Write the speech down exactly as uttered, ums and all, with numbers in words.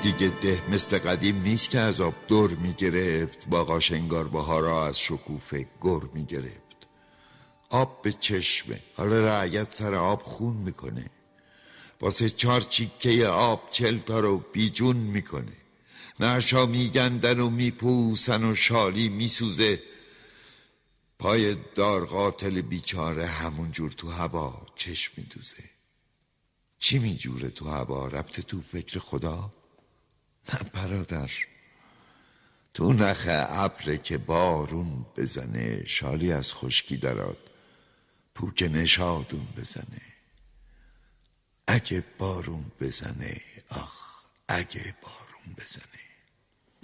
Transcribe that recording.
دیگه ده مثل قدیم نیست که از آب دور میگرفت، با قاشنگار بهارا از شکوفه گر میگرفت. آب به چشمه، حالا رعیت سر آب خون میکنه، واسه چار چیکه آب چل تا رو بیجون میکنه. نعشا میگندن و میپوسن و شالی میسوزه، پای دار قاتل بیچاره همون جور تو هوا چشم میدوزه. چی میجوره تو هوا؟ ربط تو فکر خدا؟ نه برادر، تو نخ ابره که بارون بزنه، شالی از خشکی درات پوک نشادون بزنه. اگه بارون بزنه، آخ اگه بارون بزنه.